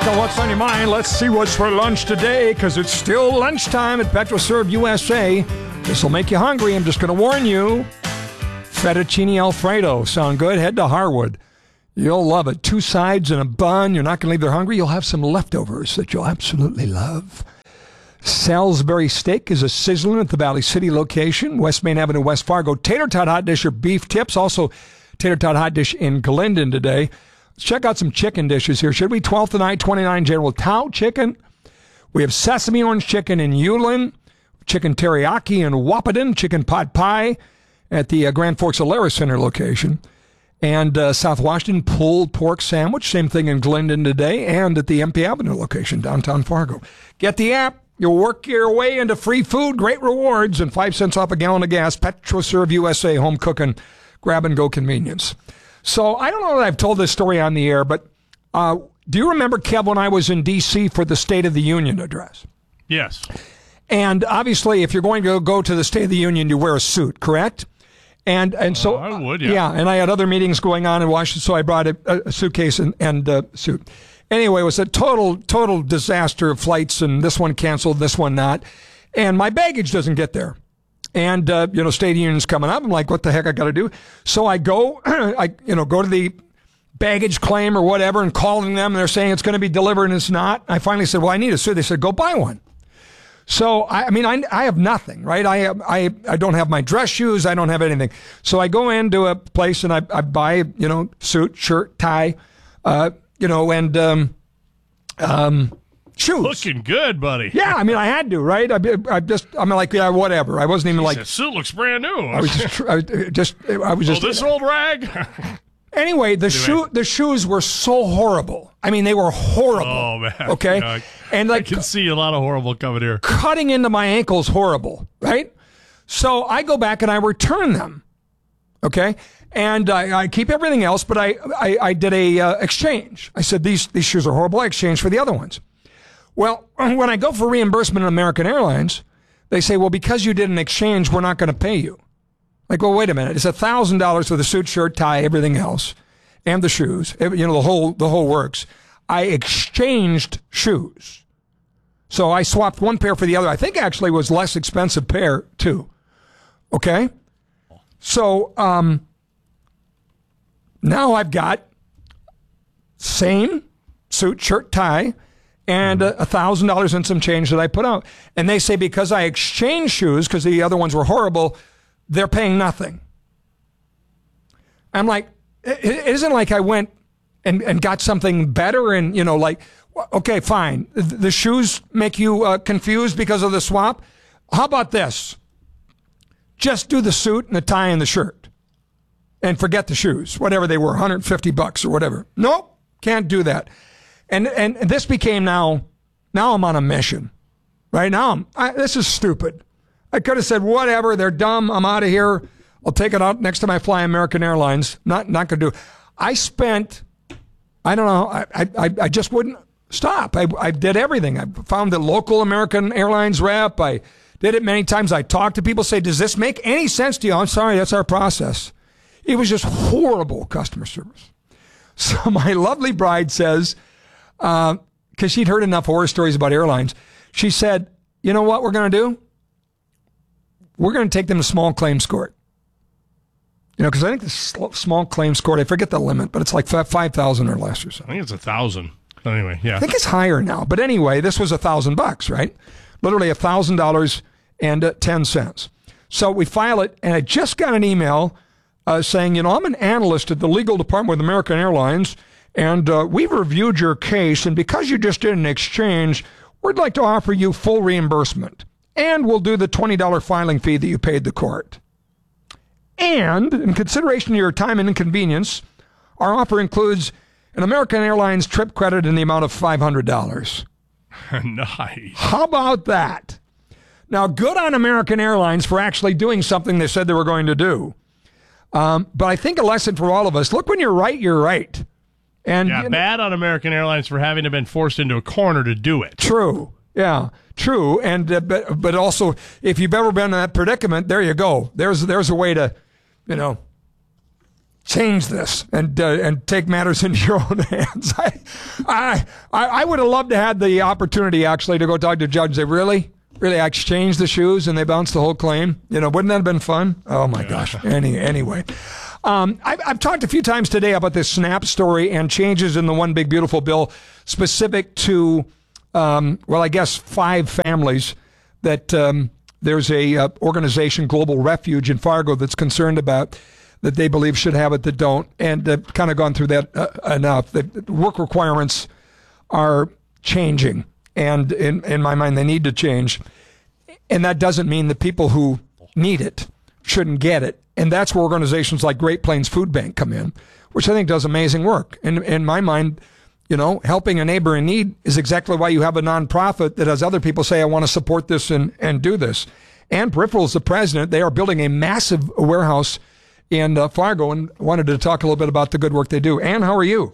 on What's on Your Mind. Let's see what's for lunch today, because it's still lunchtime at PetroServe USA. This will make you hungry. I'm just going to warn you. Fettuccine Alfredo. Sound good? Head to Harwood. You'll love it. 2 sides and a bun. You're not going to leave there hungry. You'll have some leftovers that you'll absolutely love. Salisbury Steak is a sizzling at the Valley City location, West Main Avenue, West Fargo. Tater Tot Hot Dish or beef tips. Also, Tater Tot Hot Dish in Glendon today. Let's check out some chicken dishes here, should we? 12th and I-29 General Tao chicken. We have sesame orange chicken in Ulen, chicken teriyaki in Wahpeton, chicken pot pie at the Grand Forks Alara Center location, and South Washington pulled pork sandwich, same thing in Glendon today, and at the MP Avenue location, downtown Fargo. Get the app. You'll work your way into free food, great rewards, and 5 cents off a gallon of gas. PetroServe USA, home cooking, grab-and-go convenience. So I don't know that I've told this story on the air, but do you remember, Kev, when I was in D.C. for the State of the Union address? Yes. And obviously, if you're going to go to the State of the Union, you wear a suit, correct? And so I would, yeah. Yeah, and I had other meetings going on in Washington, so I brought a suitcase and a suit. Anyway, it was a total disaster of flights, and this one canceled, this one not. And my baggage doesn't get there. And, State of the Union's coming up. I'm like, what the heck I got to do? So I go, go to the baggage claim or whatever and calling them. And they're saying it's going to be delivered and it's not. I finally said, well, I need a suit. They said, go buy one. So, I have nothing, right? I don't have my dress shoes. I don't have anything. So I go into a place and I buy, suit, shirt, tie, shoes. Looking good, buddy. Yeah, I had to, right? I'm like, yeah, whatever. I wasn't even like. That suit looks brand new. I was just. This old rag. Anyway, the shoes were so horrible. They were horrible. Oh man. Okay, and I can see a lot of horrible coming here. Cutting into my ankles, horrible. Right. So I go back and I return them. Okay. And I keep everything else, but I did a exchange. I said, these shoes are horrible. I exchanged for the other ones. Well, when I go for reimbursement in American Airlines, they say, well, because you did an exchange, we're not going to pay you. Like, well, wait a minute. It's $1,000 for the suit, shirt, tie, everything else, and the shoes. The whole works. I exchanged shoes. So I swapped one pair for the other. I think actually it was less expensive pair, too. Okay? So now I've got same suit, shirt, tie, and $1,000 and some change that I put out. And they say because I exchanged shoes, because the other ones were horrible, they're paying nothing. I'm like, it isn't like I went and got something better and, okay, fine. The shoes make you confused because of the swap. How about this? Just do the suit and the tie and the shirt and forget the shoes, whatever they were, $150 or whatever. Nope, can't do that. And this became now I'm on a mission. Right now, this is stupid. I could have said, whatever, they're dumb, I'm out of here. I'll take it out next time I fly American Airlines. Not going to do. I spent, I don't know, I just wouldn't stop. I did everything. I found the local American Airlines rep. I did it many times. I talked to people, say, does this make any sense to you? I'm sorry, that's our process. It was just horrible customer service. So my lovely bride says, because she'd heard enough horror stories about airlines, she said, you know what we're going to do? We're going to take them to small claims court. Because I think the small claims court, I forget the limit, but it's like 5,000 or less or something. I think it's 1,000. Anyway, yeah. I think it's higher now. But anyway, this was $1,000, right? Literally $1,000 and 10 cents. So we file it, and I just got an email saying, I'm an analyst at the legal department with American Airlines, and we've reviewed your case, and because you just did an exchange, we'd like to offer you full reimbursement. And we'll do the $20 filing fee that you paid the court. And in consideration of your time and inconvenience, our offer includes an American Airlines trip credit in the amount of $500. Nice. How about that? Now, good on American Airlines for actually doing something they said they were going to do. But I think a lesson for all of us, look, when you're right, you're right. And bad on American Airlines for having to been forced into a corner to do it. True. Yeah, true. And but also, if you've ever been in that predicament, there you go. There's a way to, change this and take matters into your own hands. I would have loved to have the opportunity actually to go talk to the judge. They really exchanged the shoes and they bounced the whole claim. Wouldn't that have been fun? Oh my gosh. Anyway. I've talked a few times today about this SNAP story and changes in the One Big Beautiful Bill specific to, I guess 5 families that there's a organization, Global Refuge in Fargo, that's concerned about that they believe should have it that don't, and kind of gone through that enough. The work requirements are changing, and in my mind, they need to change. And that doesn't mean the people who need it shouldn't get it. And that's where organizations like Great Plains Food Bank come in, which I think does amazing work. And in my mind, helping a neighbor in need is exactly why you have a nonprofit that has other people say, I want to support this and do this. Ann Peripheral is the president. They are building a massive warehouse in Fargo, and wanted to talk a little bit about the good work they do. Ann, how are you?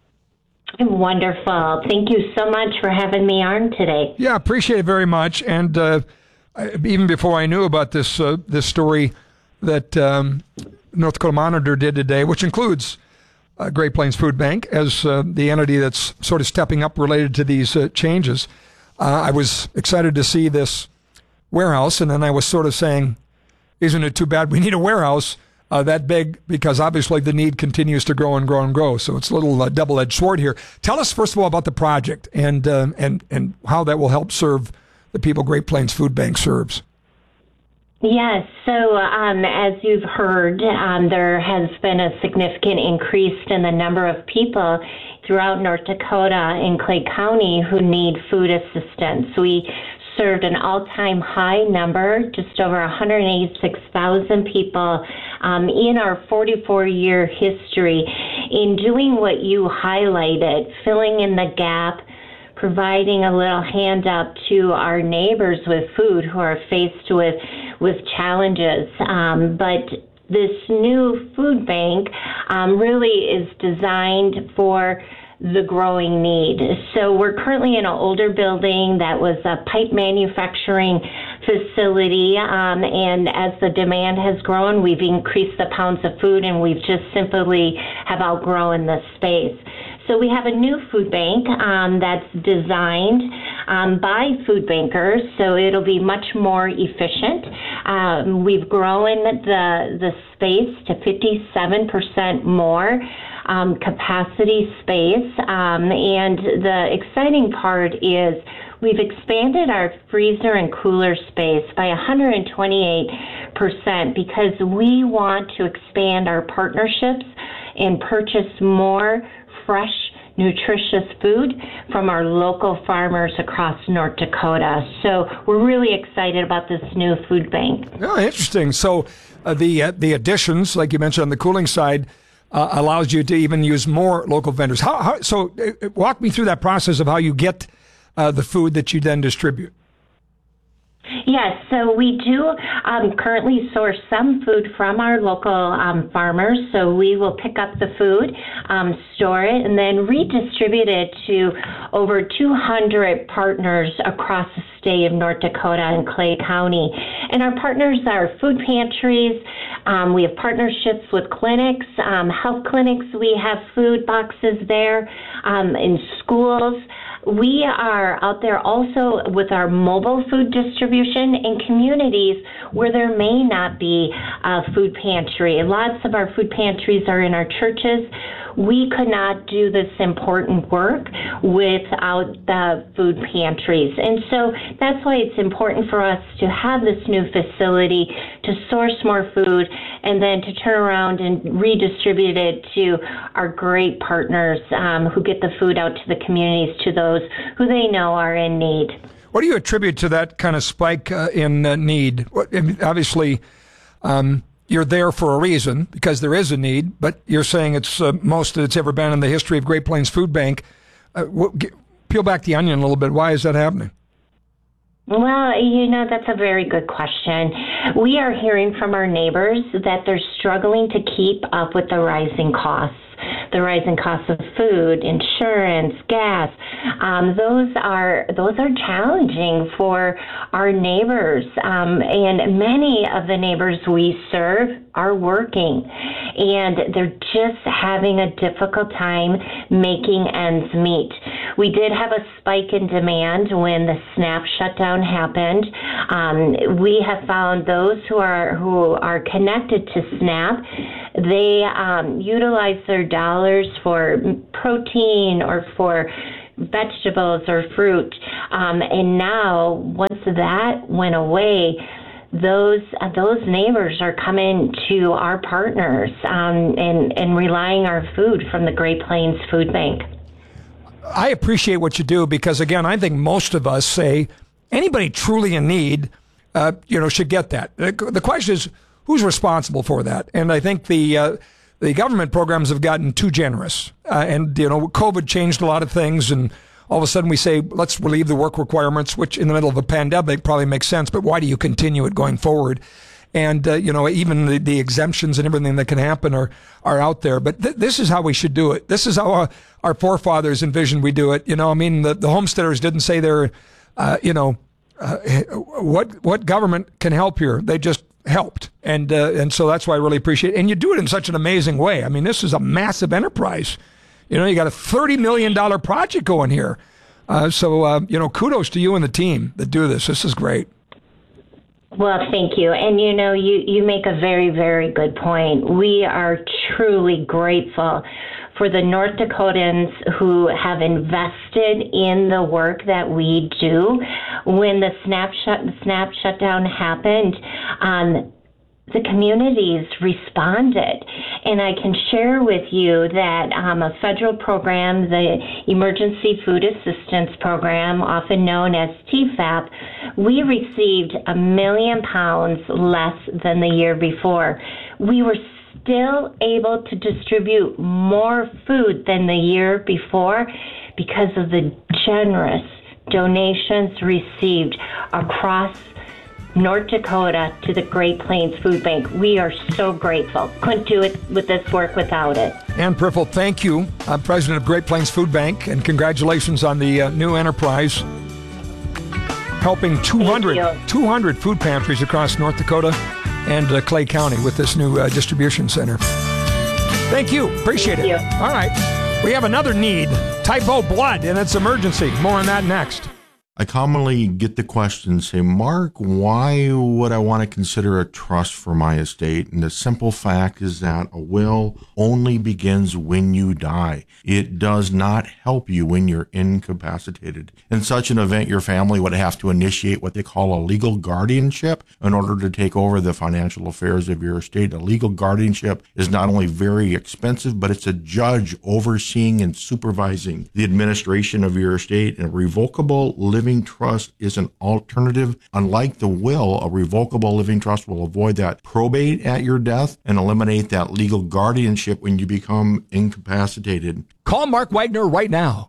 I'm wonderful. Thank you so much for having me on today. Yeah, appreciate it very much. And even before I knew about this story that North Dakota Monitor did today, which includes Great Plains Food Bank as the entity that's sort of stepping up related to these changes, I was excited to see this warehouse, and then I was sort of saying, isn't it too bad we need a warehouse that big, because obviously the need continues to grow and grow and grow. So it's a little double-edged sword here. Tell us, first of all, about the project and how that will help serve the people Great Plains Food Bank serves. Yes, so as you've heard, there has been a significant increase in the number of people throughout North Dakota and Clay County who need food assistance. We served an all-time high number, just over 186,000 people in our 44-year history. In doing what you highlighted, filling in the gap, providing a little hand up to our neighbors with food who are faced with challenges. But this new food bank really is designed for the growing need. So we're currently in an older building that was a pipe manufacturing facility, and as the demand has grown, we've increased the pounds of food, and we've just simply have outgrown the space. So we have a new food bank that's designed by food bankers, so it'll be much more efficient. We've grown the space to 57% more capacity space, and the exciting part is we've expanded our freezer and cooler space by 128% because we want to expand our partnerships and purchase more fresh, nutritious food from our local farmers across North Dakota. So we're really excited about this new food bank. Oh, interesting. So the additions, like you mentioned on the cooling side, allows you to even use more local vendors. So walk me through that process of how you get the food that you then distribute. Yes, so we do currently source some food from our local farmers. So we will pick up the food, store it, and then redistribute it to over 200 partners across the state of North Dakota and Clay County. And our partners are food pantries. We have partnerships with clinics, health clinics. We have food boxes there in schools. We are out there also with our mobile food distribution in communities where there may not be a food pantry. Lots of our food pantries are in our churches. We could not do this important work without the food pantries. And so that's why it's important for us to have this new facility to source more food and then to turn around and redistribute it to our great partners who get the food out to the communities, to those who they know are in need. What do you attribute to that kind of spike in need? Obviously, you're there for a reason because there is a need, but you're saying it's most that it's ever been in the history of Great Plains Food Bank. Peel back the onion a little bit. Why is that happening? Well, that's a very good question. We are hearing from our neighbors that they're struggling to keep up with the rising costs. The rising costs of food, insurance, gas, those are challenging for our neighbors. And many of the neighbors we serve are working, and they're just having a difficult time making ends meet. We did have a spike in demand when the SNAP shutdown happened. We have found those who are connected to SNAP, they utilize their dollars for protein or for vegetables or fruit. And now, once that went away, those neighbors are coming to our partners and relying our food from the Great Plains Food Bank. I appreciate what you do because, again, I think most of us say anybody truly in need, should get that. The question is, who's responsible for that? And I think the government programs have gotten too generous. And COVID changed a lot of things, and all of a sudden we say, let's relieve the work requirements, which in the middle of a pandemic probably makes sense, but why do you continue it going forward? And, even the exemptions and everything that can happen are out there. But this is how we should do it. This is how our forefathers envisioned we do it. The homesteaders didn't say they're, what government can help here? They just helped. And so that's why I really appreciate it. And you do it in such an amazing way. I mean, this is a massive enterprise. You got a $30 million project going here. So kudos to you and the team that do this. This is great. Well, thank you. And, you make a very, very good point. We are truly grateful for the North Dakotans who have invested in the work that we do. When the SNAP shutdown happened, the communities responded. And I can share with you that a federal program, the Emergency Food Assistance Program, often known as TFAP, we received 1 million pounds less than the year before. We were still able to distribute more food than the year before because of the generous donations received across North Dakota to the Great Plains Food Bank. We are so grateful. Couldn't do it with this work without it. Ann Prifel, thank you. I'm president of Great Plains Food Bank, and congratulations on the new enterprise, helping 200 food pantries across North Dakota and Clay County with this new distribution center. Thank you. Appreciate it. Thank you. All right. We have another need, type O blood, and it's emergency. More on that next. I commonly get the question, say, Mark, why would I want to consider a trust for my estate? And the simple fact is that a will only begins when you die. It does not help you when you're incapacitated. In such an event, your family would have to initiate what they call a legal guardianship in order to take over the financial affairs of your estate. A legal guardianship is not only very expensive, but it's a judge overseeing and supervising the administration of your estate. And a revocable living trust is an alternative. Unlike the will, a revocable living trust will avoid that probate at your death and eliminate that legal guardianship when you become incapacitated. Call Mark Wagner right now,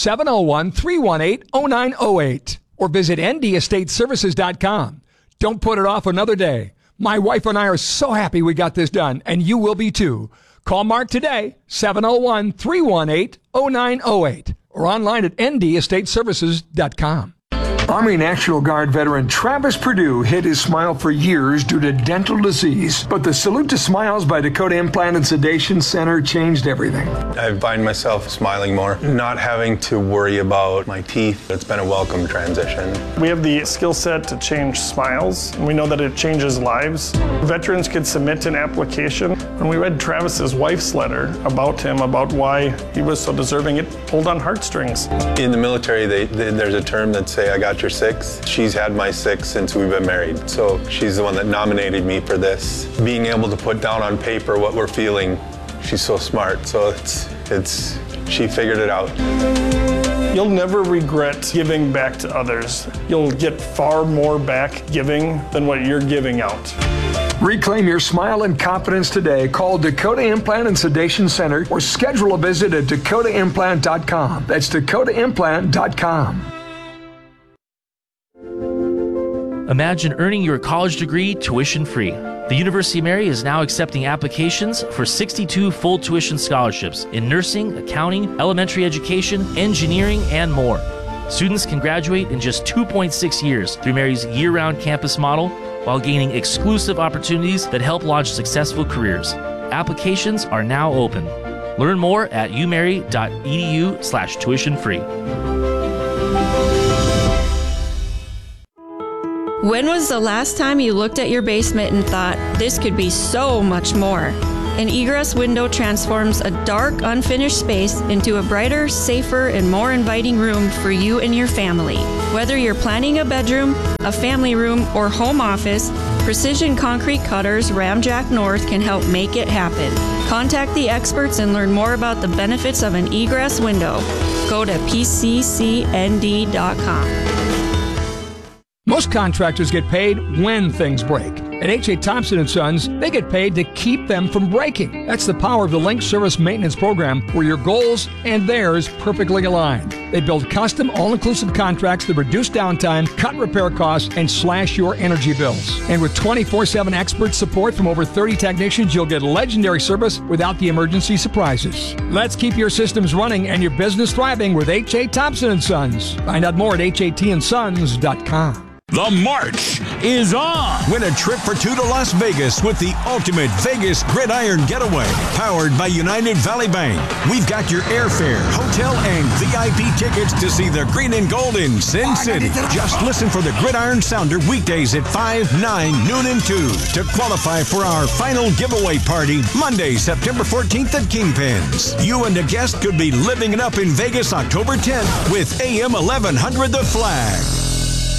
701-318-0908, or visit ndestateservices.com. Don't put it off another day. My wife and I are so happy we got this done, and you will be too. Call Mark today, 701-318-0908. or online at ndestateservices.com. Army National Guard veteran Travis Perdue hid his smile for years due to dental disease, but the Salute to Smiles by Dakota Implant and Sedation Center changed everything. I find myself smiling more, not having to worry about my teeth. It's been a welcome transition. We have the skill set to change smiles, and we know that it changes lives. Veterans could submit an application. When we read Travis's wife's letter about him, about why he was so deserving, it pulled on heartstrings. In the military, there's a term that say, I got your six. She's had my six since we've been married. So she's the one that nominated me for this. Being able to put down on paper what we're feeling, she's so smart. So she figured it out. You'll never regret giving back to others. You'll get far more back giving than what you're giving out. Reclaim your smile and confidence today. Call Dakota Implant and Sedation Center or schedule a visit at dakotaimplant.com. That's dakotaimplant.com. Imagine earning your college degree tuition-free. The University of Mary is now accepting applications for 62 full tuition scholarships in nursing, accounting, elementary education, engineering, and more. Students can graduate in just 2.6 years through Mary's year-round campus model while gaining exclusive opportunities that help launch successful careers. Applications are now open. Learn more at umary.edu/tuition-free. When was the last time you looked at your basement and thought, this could be so much more? An egress window transforms a dark, unfinished space into a brighter, safer, and more inviting room for you and your family. Whether you're planning a bedroom, a family room, or home office, Precision Concrete Cutters Ramjack North can help make it happen. Contact the experts and learn more about the benefits of an egress window. Go to pccnd.com. Most contractors get paid when things break. At H.A. Thompson & Sons, they get paid to keep them from breaking. That's the power of the Link Service Maintenance Program, where your goals and theirs perfectly align. They build custom, all-inclusive contracts that reduce downtime, cut repair costs, and slash your energy bills. And with 24/7 expert support from over 30 technicians, you'll get legendary service without the emergency surprises. Let's keep your systems running and your business thriving with H.A. Thompson & Sons. Find out more at hatandsons.com. The march is on. Win a trip for two to Las Vegas with the ultimate Vegas Gridiron Getaway, powered by United Valley Bank. We've got your airfare, hotel, and VIP tickets to see the green and gold in Sin City. Just listen for the Gridiron Sounder weekdays at 5, 9, noon, and 2 to qualify for our final giveaway party Monday, September 14th at Kingpins. You and a guest could be living it up in Vegas October 10th with AM 1100 The Flag.